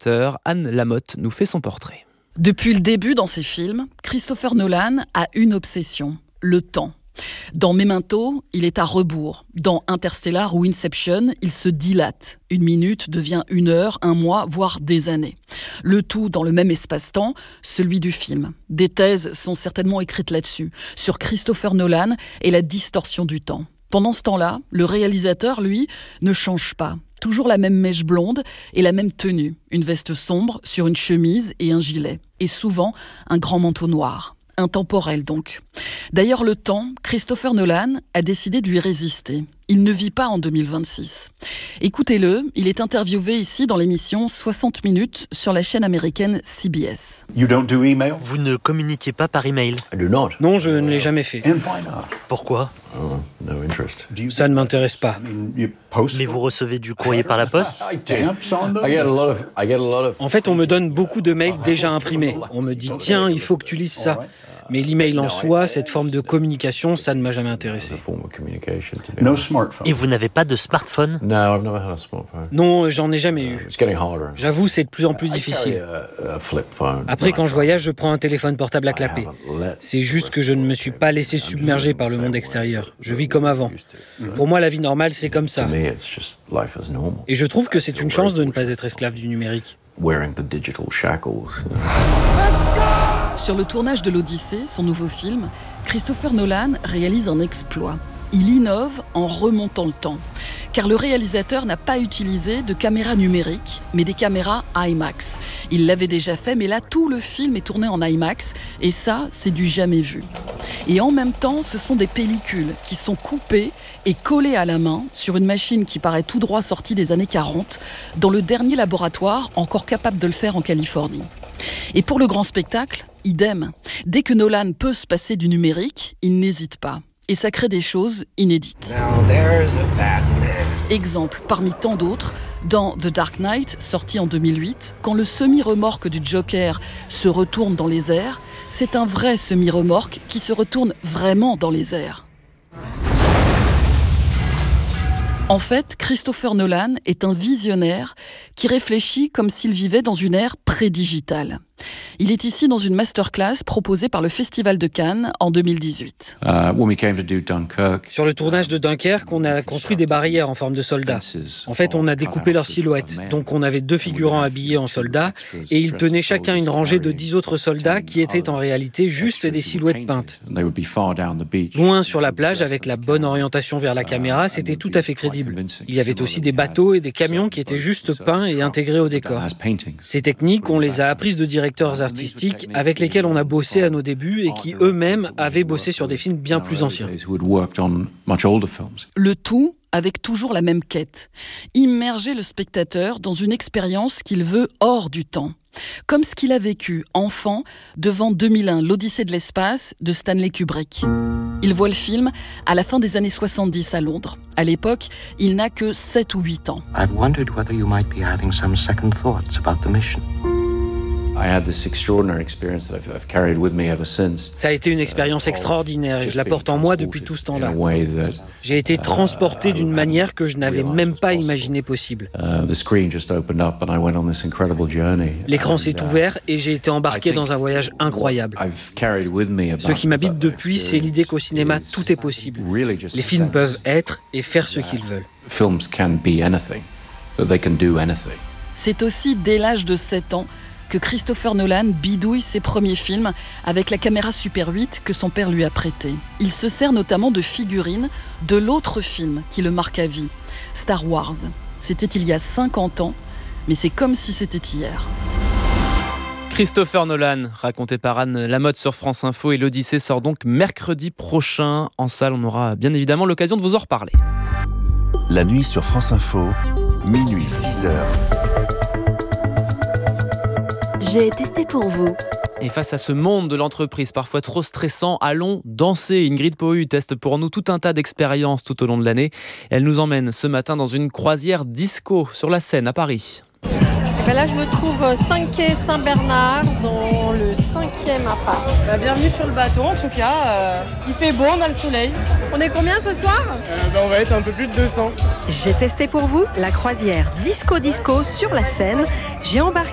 réalisateur. Anne Lamotte nous fait son portrait. Depuis le début dans ses films, Christopher Nolan a une obsession, le temps. Dans Memento, il est à rebours. Dans Interstellar ou Inception, il se dilate. 1 minute devient 1 heure, 1 mois, voire des années. Le tout dans le même espace-temps, celui du film. Des thèses sont certainement écrites là-dessus, sur Christopher Nolan et la distorsion du temps. Pendant ce temps-là, le réalisateur, lui, ne change pas. Toujours la même mèche blonde et la même tenue. Une veste sombre sur une chemise et un gilet. Et souvent, un grand manteau noir. Intemporel donc. D'ailleurs, le temps, Christopher Nolan a décidé de lui résister. Il ne vit pas en 2026. Écoutez-le, il est interviewé ici dans l'émission 60 minutes sur la chaîne américaine CBS. Vous ne communiquiez pas par email? Non, je ne l'ai jamais fait. Pourquoi? Ça ne m'intéresse pas. Mais vous recevez du courrier par la poste? En fait, on me donne beaucoup de mails déjà imprimés. On me dit « Tiens, il faut que tu lises ça ». Mais l'email en soi, cette forme de communication, ça ne m'a jamais intéressé. Et vous n'avez pas de smartphone? Non, j'en ai jamais eu. J'avoue, c'est de plus en plus difficile. Après, quand je voyage, je prends un téléphone portable à clapper. C'est juste que je ne me suis pas laissé submerger par le monde extérieur. Je vis comme avant. Pour moi, la vie normale, c'est comme ça. Et je trouve que c'est une chance de ne pas être esclave du numérique. Sur le tournage de l'Odyssée, son nouveau film, Christopher Nolan réalise un exploit. Il innove en remontant le temps. Car le réalisateur n'a pas utilisé de caméras numériques, mais des caméras IMAX. Il l'avait déjà fait, mais là, tout le film est tourné en IMAX. Et ça, c'est du jamais vu. Et en même temps, ce sont des pellicules qui sont coupées et collées à la main sur une machine qui paraît tout droit sortie des années 40, dans le dernier laboratoire encore capable de le faire en Californie. Et pour le grand spectacle, idem. Dès que Nolan peut se passer du numérique, il n'hésite pas. Et ça crée des choses inédites. Exemple parmi tant d'autres, dans The Dark Knight, sorti en 2008, quand le semi-remorque du Joker se retourne dans les airs, c'est un vrai semi-remorque qui se retourne vraiment dans les airs. En fait, Christopher Nolan est un visionnaire qui réfléchit comme s'il vivait dans une ère pré-digitale. Il est ici dans une masterclass proposée par le Festival de Cannes en 2018. Sur le tournage de Dunkerque, on a construit des barrières en forme de soldats. En fait, on a découpé leurs silhouettes. Donc on avait 2 figurants habillés en soldats et ils tenaient chacun une rangée de 10 autres soldats qui étaient en réalité juste des silhouettes peintes. Loin sur la plage, avec la bonne orientation vers la caméra, c'était tout à fait crédible. Il y avait aussi des bateaux et des camions qui étaient juste peints et intégrés au décor. Ces techniques, on les a apprises de directeurs artistiques avec lesquels on a bossé à nos débuts et qui eux-mêmes avaient bossé sur des films bien plus anciens. Le tout avec toujours la même quête, immerger le spectateur dans une expérience qu'il veut hors du temps. Comme ce qu'il a vécu, enfant, devant 2001, l'Odyssée de l'espace de Stanley Kubrick. Il voit le film à la fin des années 70 à Londres. À l'époque, il n'a que 7 ou 8 ans. I've wondered whether you might be having some second thoughts about the mission. Ça a été une expérience extraordinaire et je la porte en moi depuis tout ce temps-là. J'ai été transporté d'une manière que je n'avais même pas imaginé possible. L'écran s'est ouvert et j'ai été embarqué dans un voyage incroyable. Ce qui m'habite depuis, c'est l'idée qu'au cinéma, tout est possible. Les films peuvent être et faire ce qu'ils veulent. C'est aussi dès l'âge de 7 ans que Christopher Nolan bidouille ses premiers films avec la caméra Super 8 que son père lui a prêtée. Il se sert notamment de figurines de l'autre film qui le marque à vie, Star Wars. C'était il y a 50 ans, mais c'est comme si c'était hier. Christopher Nolan, raconté par Anne Lamotte sur France Info, et l'Odyssée sort donc mercredi prochain en salle. On aura bien évidemment l'occasion de vous en reparler. La nuit sur France Info, minuit 6h. J'ai testé pour vous. Et face à ce monde de l'entreprise parfois trop stressant, allons danser. Ingrid Pohu teste pour nous tout un tas d'expériences tout au long de l'année. Elle nous emmène ce matin dans une croisière disco sur la Seine à Paris. Là, je me trouve 5 quai Saint-Bernard, dans le 5e à Paris. Bienvenue sur le bateau, en tout cas. Il fait beau, on a le soleil. On est combien ce soir ? On va être un peu plus de 200. J'ai testé pour vous la croisière Disco sur la Seine. J'ai embarqué